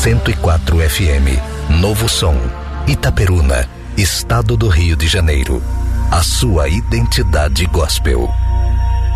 104 FM. Novo Som. Itaperuna, Estado do Rio de Janeiro. A sua identidade gospel.